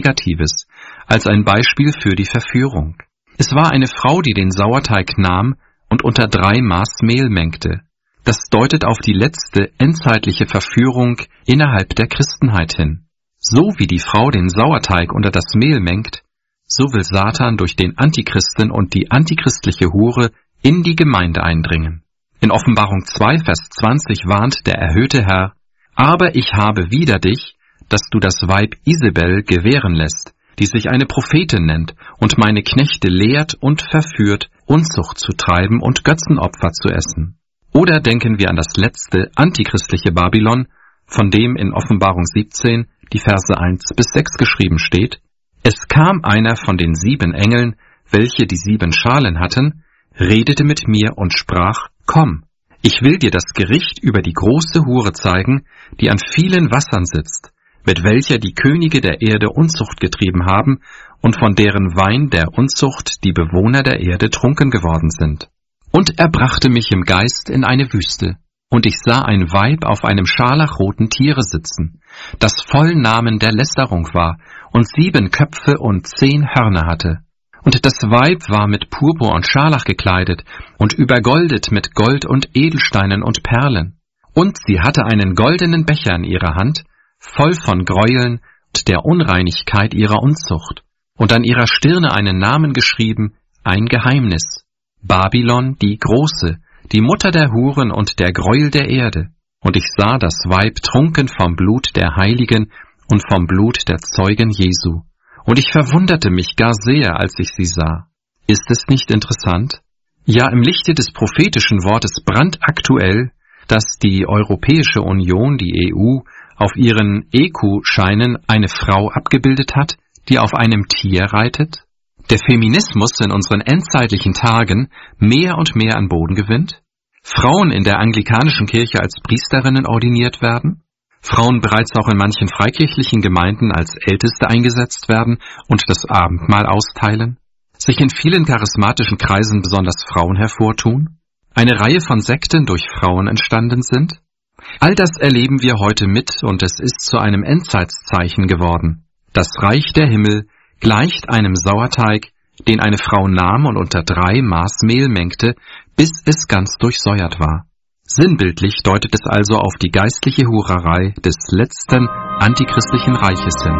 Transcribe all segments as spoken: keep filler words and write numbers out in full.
Negatives, als ein Beispiel für die Verführung. Es war eine Frau, die den Sauerteig nahm und unter drei Maß Mehl mengte. Das deutet auf die letzte, endzeitliche Verführung innerhalb der Christenheit hin. So wie die Frau den Sauerteig unter das Mehl mengt, so will Satan durch den Antichristen und die antichristliche Hure in die Gemeinde eindringen. In Offenbarung zwei, Vers zwanzig warnt der erhöhte Herr: Aber ich habe wider dich, dass du das Weib Isabel gewähren lässt, die sich eine Prophetin nennt und meine Knechte lehrt und verführt, Unzucht zu treiben und Götzenopfer zu essen. Oder denken wir an das letzte antichristliche Babylon, von dem in Offenbarung siebzehn die Verse eins bis sechs geschrieben steht: Es kam einer von den sieben Engeln, welche die sieben Schalen hatten, redete mit mir und sprach: Komm, ich will dir das Gericht über die große Hure zeigen, die an vielen Wassern sitzt, mit welcher die Könige der Erde Unzucht getrieben haben und von deren Wein der Unzucht die Bewohner der Erde trunken geworden sind. Und er brachte mich im Geist in eine Wüste, und ich sah ein Weib auf einem scharlachroten Tiere sitzen, das voll Namen der Lästerung war und sieben Köpfe und zehn Hörner hatte. Und das Weib war mit Purpur und Scharlach gekleidet und übergoldet mit Gold und Edelsteinen und Perlen. Und sie hatte einen goldenen Becher in ihrer Hand, voll von Gräueln und der Unreinigkeit ihrer Unzucht. Und an ihrer Stirne einen Namen geschrieben, ein Geheimnis: Babylon die Große, die Mutter der Huren und der Gräuel der Erde. Und ich sah das Weib trunken vom Blut der Heiligen und vom Blut der Zeugen Jesu. Und ich verwunderte mich gar sehr, als ich sie sah. Ist es nicht interessant? Ja, im Lichte des prophetischen Wortes brandaktuell, dass die Europäische Union, die E U, auf ihren E Q-Scheinen eine Frau abgebildet hat, die auf einem Tier reitet? Der Feminismus in unseren endzeitlichen Tagen mehr und mehr an Boden gewinnt? Frauen in der anglikanischen Kirche als Priesterinnen ordiniert werden? Frauen bereits auch in manchen freikirchlichen Gemeinden als Älteste eingesetzt werden und das Abendmahl austeilen? Sich in vielen charismatischen Kreisen besonders Frauen hervortun? Eine Reihe von Sekten durch Frauen entstanden sind? All das erleben wir heute mit, und es ist zu einem Endzeitzeichen geworden. Das Reich der Himmel gleicht einem Sauerteig, den eine Frau nahm und unter drei Maß Mehl mengte, bis es ganz durchsäuert war. Sinnbildlich deutet es also auf die geistliche Hurerei des letzten antichristlichen Reiches hin.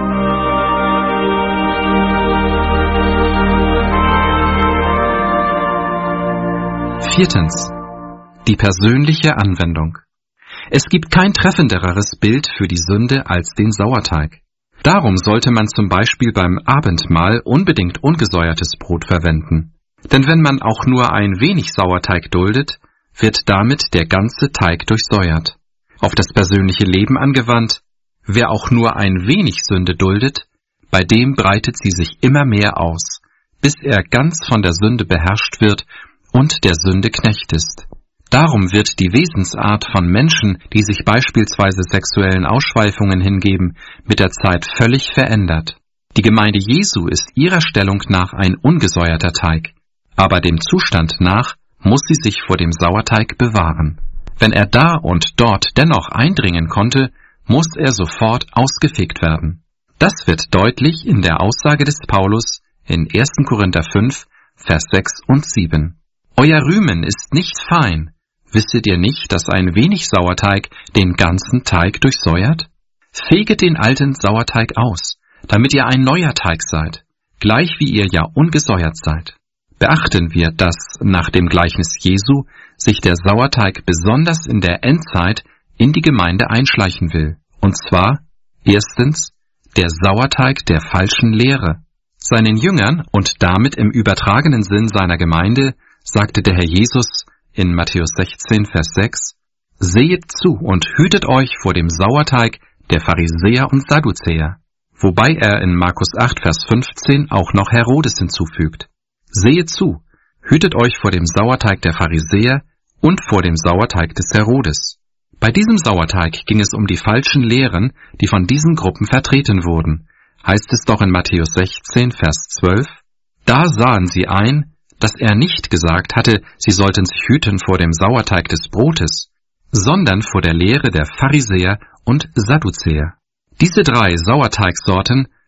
Viertens. Die persönliche Anwendung. Es gibt kein treffenderes Bild für die Sünde als den Sauerteig. Darum sollte man zum Beispiel beim Abendmahl unbedingt ungesäuertes Brot verwenden. Denn wenn man auch nur ein wenig Sauerteig duldet, wird damit der ganze Teig durchsäuert. Auf das persönliche Leben angewandt: Wer auch nur ein wenig Sünde duldet, bei dem breitet sie sich immer mehr aus, bis er ganz von der Sünde beherrscht wird und der Sünde Knecht ist. Darum wird die Wesensart von Menschen, die sich beispielsweise sexuellen Ausschweifungen hingeben, mit der Zeit völlig verändert. Die Gemeinde Jesu ist ihrer Stellung nach ein ungesäuerter Teig, aber dem Zustand nach muss sie sich vor dem Sauerteig bewahren. Wenn er da und dort dennoch eindringen konnte, muss er sofort ausgefegt werden. Das wird deutlich in der Aussage des Paulus in ersten Korinther fünf, Vers sechs und sieben. Euer Rühmen ist nicht fein. Wisset ihr nicht, dass ein wenig Sauerteig den ganzen Teig durchsäuert? Feget den alten Sauerteig aus, damit ihr ein neuer Teig seid, gleich wie ihr ja ungesäuert seid. Beachten wir, dass nach dem Gleichnis Jesu sich der Sauerteig besonders in der Endzeit in die Gemeinde einschleichen will. Und zwar, erstens, der Sauerteig der falschen Lehre. Seinen Jüngern und damit im übertragenen Sinn seiner Gemeinde sagte der Herr Jesus in Matthäus sechzehn, Vers sechs, Sehet zu und hütet euch vor dem Sauerteig der Pharisäer und Sadduzäer. Wobei er in Markus acht, Vers fünfzehn auch noch Herodes hinzufügt. Sehet zu, hütet euch vor dem Sauerteig der Pharisäer und vor dem Sauerteig des Herodes. Bei diesem Sauerteig ging es um die falschen Lehren, die von diesen Gruppen vertreten wurden. Heißt es doch in Matthäus sechzehn, Vers zwölf, da sahen sie ein, dass er nicht gesagt hatte, sie sollten sich hüten vor dem Sauerteig des Brotes, sondern vor der Lehre der Pharisäer und Sadduzäer. Diese drei Sauerteigsorten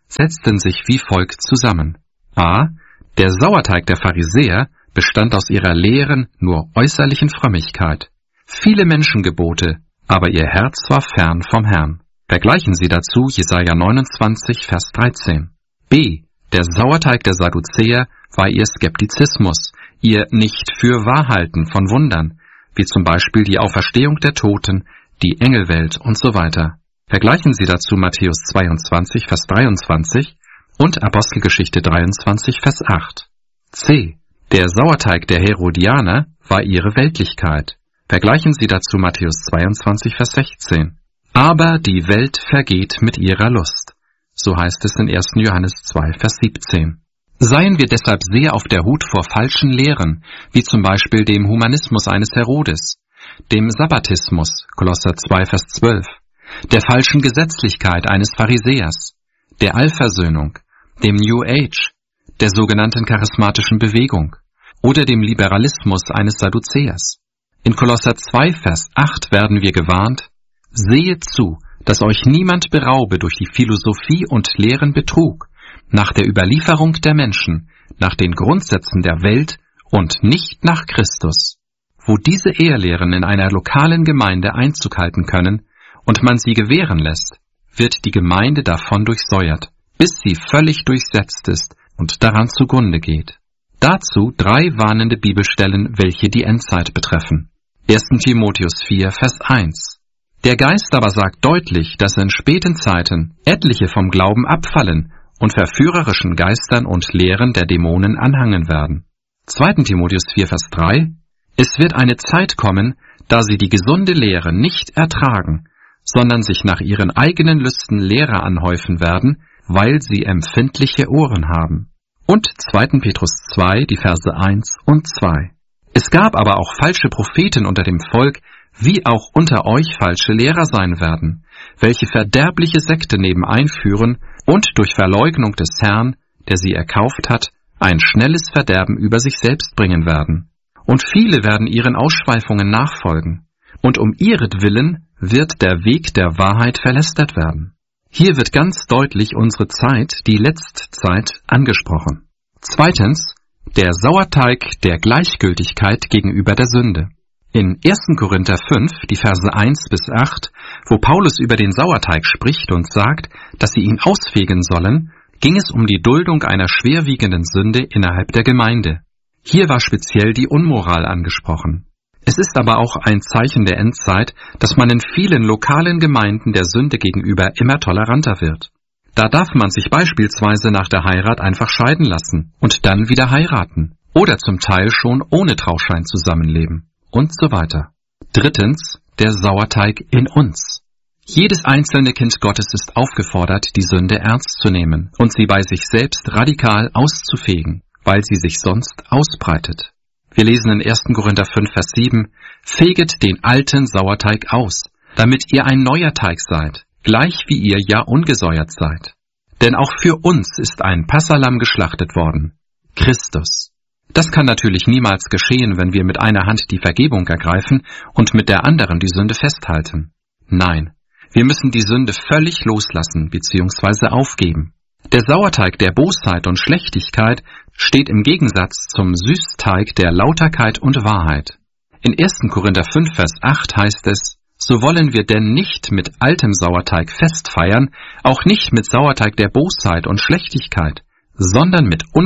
setzten sich wie folgt zusammen. A. Der Sauerteig der Pharisäer bestand aus ihrer leeren, nur äußerlichen Frömmigkeit. Viele Menschengebote, aber ihr Herz war fern vom Herrn. Vergleichen Sie dazu Jesaja neunundzwanzig, Vers dreizehn. B. Der Sauerteig der Sadduzäer war ihr Skeptizismus, ihr Nicht-für-Wahrhalten von Wundern, wie zum Beispiel die Auferstehung der Toten, die Engelwelt und so weiter. Vergleichen Sie dazu Matthäus zweiundzwanzig, Vers dreiundzwanzig und Apostelgeschichte dreiundzwanzig, Vers acht. C. Der Sauerteig der Herodianer war ihre Weltlichkeit. Vergleichen Sie dazu Matthäus zweiundzwanzig, Vers sechzehn. Aber die Welt vergeht mit ihrer Lust. So heißt es in ersten Johannes zwei, Vers siebzehn. Seien wir deshalb sehr auf der Hut vor falschen Lehren, wie zum Beispiel dem Humanismus eines Herodes, dem Sabbatismus, Kolosser zwei, Vers zwölf, der falschen Gesetzlichkeit eines Pharisäers, der Allversöhnung, dem New Age, der sogenannten charismatischen Bewegung oder dem Liberalismus eines Sadduzäers. In Kolosser zwei, Vers acht werden wir gewarnt: Sehet zu, dass euch niemand beraube durch die Philosophie und leeren Betrug, nach der Überlieferung der Menschen, nach den Grundsätzen der Welt und nicht nach Christus. Wo diese Ehrlehren in einer lokalen Gemeinde Einzug halten können und man sie gewähren lässt, wird die Gemeinde davon durchsäuert, bis sie völlig durchsetzt ist und daran zugrunde geht. Dazu drei warnende Bibelstellen, welche die Endzeit betreffen. ersten Timotheus vier, Vers eins. Der Geist aber sagt deutlich, dass in späten Zeiten etliche vom Glauben abfallen und verführerischen Geistern und Lehren der Dämonen anhangen werden. zweiten Timotheus vier, Vers drei. Es wird eine Zeit kommen, da sie die gesunde Lehre nicht ertragen, sondern sich nach ihren eigenen Lüsten Lehrer anhäufen werden, weil sie empfindliche Ohren haben. Und zweiten Petrus zwei, die Verse eins und zwei. Es gab aber auch falsche Propheten unter dem Volk, wie auch unter euch falsche Lehrer sein werden, welche verderbliche Sekte nebenein führen und durch Verleugnung des Herrn, der sie erkauft hat, ein schnelles Verderben über sich selbst bringen werden. Und viele werden ihren Ausschweifungen nachfolgen, und um ihretwillen wird der Weg der Wahrheit verlästert werden. Hier wird ganz deutlich unsere Zeit, die Letztzeit, angesprochen. Zweitens, der Sauerteig der Gleichgültigkeit gegenüber der Sünde. In ersten Korinther fünf, die Verse eins bis acht, wo Paulus über den Sauerteig spricht und sagt, dass sie ihn ausfegen sollen, ging es um die Duldung einer schwerwiegenden Sünde innerhalb der Gemeinde. Hier war speziell die Unmoral angesprochen. Es ist aber auch ein Zeichen der Endzeit, dass man in vielen lokalen Gemeinden der Sünde gegenüber immer toleranter wird. Da darf man sich beispielsweise nach der Heirat einfach scheiden lassen und dann wieder heiraten oder zum Teil schon ohne Trauschein zusammenleben. Und so weiter. Drittens, der Sauerteig in uns. Jedes einzelne Kind Gottes ist aufgefordert, die Sünde ernst zu nehmen und sie bei sich selbst radikal auszufegen, weil sie sich sonst ausbreitet. Wir lesen in ersten Korinther fünf, Vers sieben, Feget den alten Sauerteig aus, damit ihr ein neuer Teig seid, gleich wie ihr ja ungesäuert seid. Denn auch für uns ist ein Passahlamm geschlachtet worden, Christus. Das kann natürlich niemals geschehen, wenn wir mit einer Hand die Vergebung ergreifen und mit der anderen die Sünde festhalten. Nein, wir müssen die Sünde völlig loslassen bzw. aufgeben. Der Sauerteig der Bosheit und Schlechtigkeit steht im Gegensatz zum Süßteig der Lauterkeit und Wahrheit. In ersten Korinther fünf, Vers acht heißt es, so wollen wir denn nicht mit altem Sauerteig festfeiern, auch nicht mit Sauerteig der Bosheit und Schlechtigkeit, sondern mit